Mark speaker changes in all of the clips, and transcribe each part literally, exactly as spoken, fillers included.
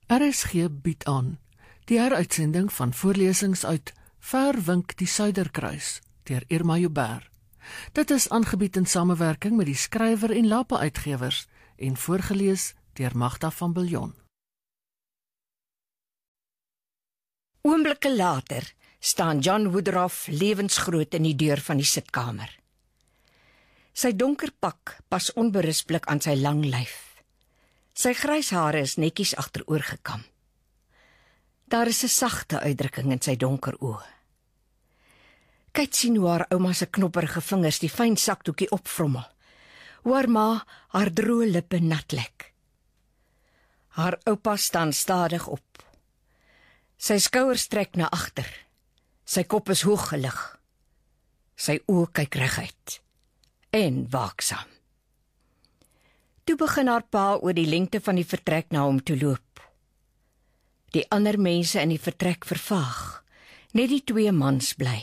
Speaker 1: R S G bied aan die heruitsending van voorlesings uit Ver wink die Suiderkruis deur Irma Joubert. Dit is aangebied in samewerking met die skrywer en Lapa Uitgewers en voorgelees deur Magda van Biljon.
Speaker 2: Oomblikke later staan John Woodruff lewensgroot in die deur van die sitkamer. Sy donker pak pas onberispelik aan sy lang lyf. Sy grys hare is netjies agteroor gekam. Daar is 'n sagte uitdrukking in sy donker oë. Kyk sien hoe haar ouma se knopperige vingers die fyn sakdoekie opvrommel. Hoe haar ma haar droë lippe nat lek. Haar oupa staan stadig op. Sy skouers trek na agter. Sy kop is hoog gelig. Sy oë kyk reguit. En waaksaam. Toe begin haar pa oor die lengte van die vertrek na hom toe loop. Die ander mense in die vertrek vervaag. Net die twee mans bly.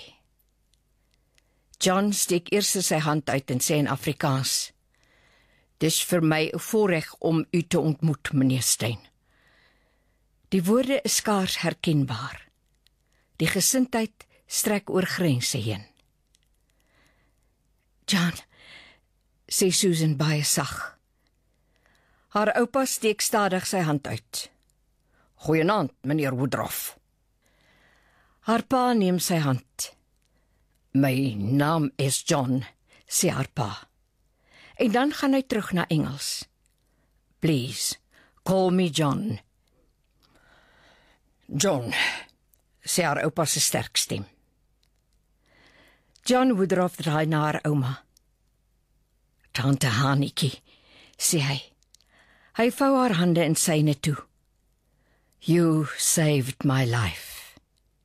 Speaker 2: John steek eers sy hand uit en sê in Afrikaans: "Dis vir my 'n voorreg om u te ontmoet, meneer Steyn." Die woorde is skaars herkenbaar. Die gesindheid strek oor grense heen. "John," sê Susan baie sag. Haar oupa steek stadig sy hand uit. "Goeienaand, meneer Woodruff." Haar pa neem sy hand. "My naam is John," sê haar pa. En dan gaan hy terug na Engels. "Please, call me John." "John," sê haar oupa se sterk stem. John Woodruff draai na haar ouma. "Tante Hanikie," sê hy. Hy vou haar hande in syne toe. "You saved my life."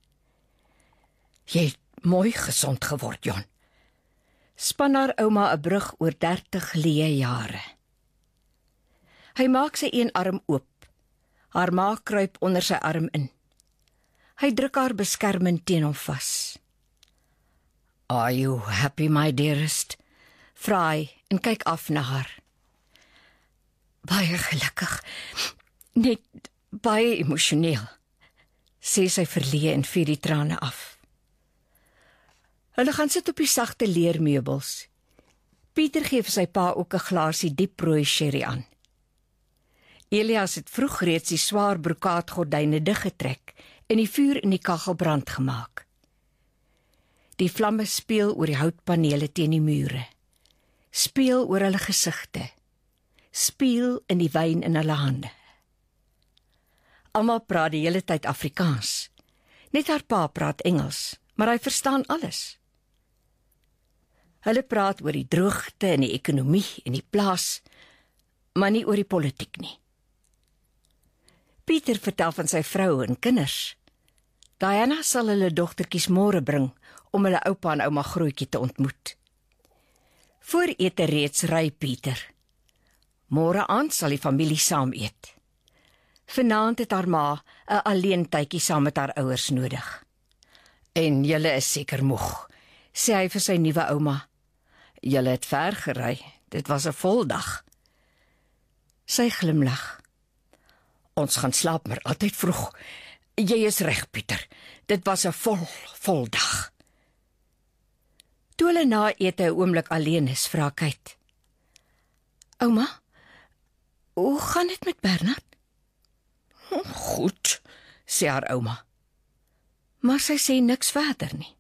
Speaker 2: "Jy het mooi gesond geword, John." Span haar ouma 'n brug oor dertig leë jare. Hy maak sy een arm oop. Haar maag kruip onder sy arm in. Hy druk haar beskermend teen hom vas. "Are you happy, my dearest?" vra hy en kyk af na haar. "Baie gelukkig, net baie emosioneel," sê sy verleë en vee die trane af. Hulle gaan sit op die sagte leermeubels. Pieter gee vir sy pa ook 'n glasie dieprooi sherry aan. Elias het vroeg reeds die swaar brokaatgordyne diggetrek en die vuur in die kaggel brand gemaak. Die vlamme speel oor die houtpanele teen die mure. Speel oor hulle gesigte. Speel in die wyn in hulle hande. Almal praat die hele tyd Afrikaans. Net haar pa praat Engels, maar hy verstaan alles. Hulle praat oor die droogte en die ekonomie en die plaas, maar nie oor die politiek nie. Pieter vertel van sy vrou en kinders. Diana sal hulle dogtertjies môre bring om hulle oupa en ouma Grootjie te ontmoet. Voor ete reeds ry Pieter. Môre aand sal die familie saam eet. Vanaand het haar ma 'n alleen tydjie saam met haar ouers nodig. "En julle is seker moeg," sê hy vir sy nuwe ouma. "Julle het ver gery, dit was 'n vol dag." Sy glimlag. "Ons gaan slaap maar altyd vroeg. Jy is reg, Pieter, dit was 'n vol, vol dag." Toe hulle na ete 'n oomblik alleen is, vra Kate: "Ouma, hoe gaan dit met Bernard?" "Goed," sê haar ouma. Maar sy sê niks verder nie.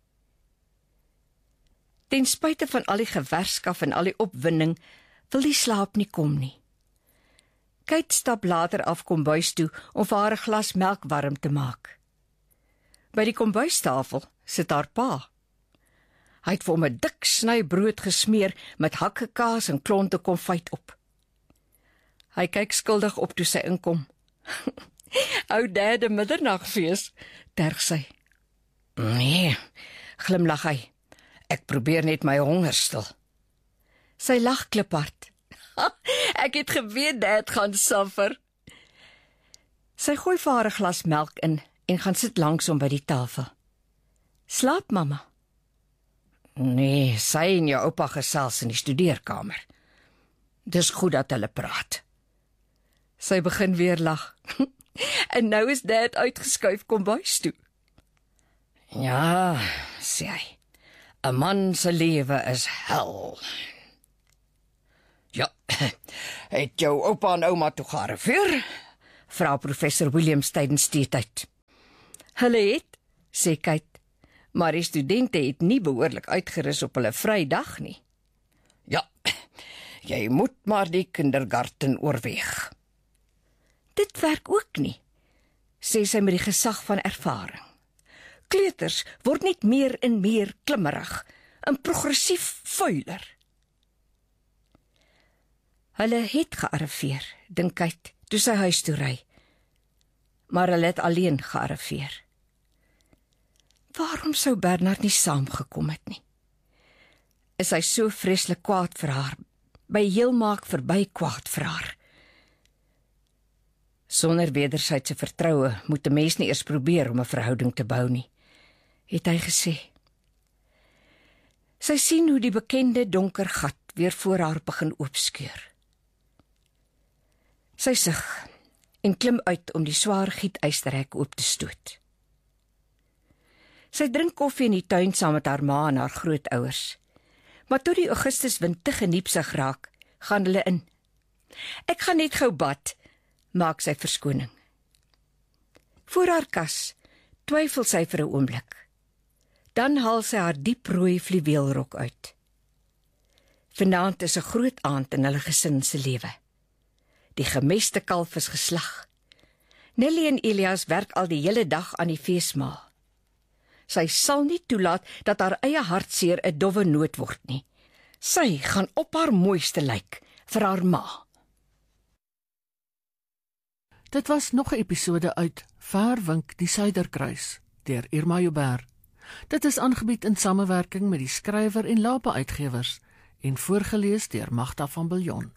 Speaker 2: Ten spyte van al die gewerskaf en al die opwinding, wil die slaap nie kom nie. Kate stap later af kombuis toe om vir haar 'n glas melk warm te maak. By die kombuistafel sit haar pa. Hy het vir hom 'n dik sny brood gesmeer met hakkekaas en klonte konfyt op. Hy kyk skuldig op toe sy inkom. "Ou derde middernagfees," terg sy. "Nee," glimlag hy. "Ek probeer net my honger stil." Sy lag kliphard. "Ek het geweet Dad gaan suffer." Sy gooi vir haar 'n glas melk in en gaan sit langs hom by die tafel. "Slaap, mamma?" "Nee, sy en jou oupa gesels in die studeerkamer. Dis goed dat hulle praat." Sy begin weer lag. En nou is Dad uitgeskuif kombuis toe. Ja, sê hy. 'n Man se lewe is hel. Ja, het jou oupa en ouma toe gearriveer? Vra professor Williams tydens teetyd. Hulle het, sê Kate, maar die studente het nie behoorlik uitgerus op hulle vrydag nie. Ja, jy moet maar die kindergarten oorweeg. Dit werk ook nie, sê sy met die gesag van ervaring. Kleuters word net meer en meer klimmerig en progressief vuiler. Hulle het gearriveer, dink hy, toe sy huis toe ry. Maar hulle het alleen gearriveer. Waarom sou Bernard nie saamgekom het nie? Is hy so vreeslik kwaad vir haar, by heel maak verby kwaad vir haar? Sonder wederwysige vertroue moet 'n mens nie eers probeer om 'n verhouding te bou nie, het hy gesê. Sy sien hoe die bekende donker gat weer voor haar begin oopskeur. Sy sug en klim uit om die swaar gietysterhek oop te stoot. Sy drink koffie in die tuin saam met haar ma en haar grootouers, maar toe die Augustuswind te geniepsig raak, gaan hulle in. Ek gaan net gou bad, maak sy verskoning. Voor haar kas twyfel sy vir 'n oomblik. Dan haal sy haar dieprooi fluweelrok uit. Vanaand is 'n groot aand in hulle gesin se lewe. Die gemeste kalf is geslag. Nelly en Elias werk al die hele dag aan die feesmaal. Sy sal nie toelaat dat haar eie hartseer 'n dowwe noot word nie. Sy gaan op haar mooiste lyk vir haar ma.
Speaker 1: Dit was nog 'n episode uit Ver wink die Suiderkruis deur Irma Joubert. Dit is aangebied in samewerking met die skrywer en Lapa Uitgewers en voorgeles deur Magda van Biljon.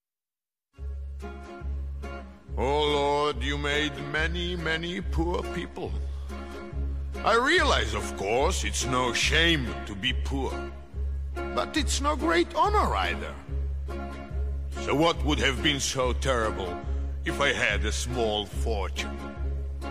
Speaker 3: Oh Lord, you made many, many poor people. I realize, of course, it's no shame to be poor, but it's no great honor either. So what would have been so terrible if I had a small fortune?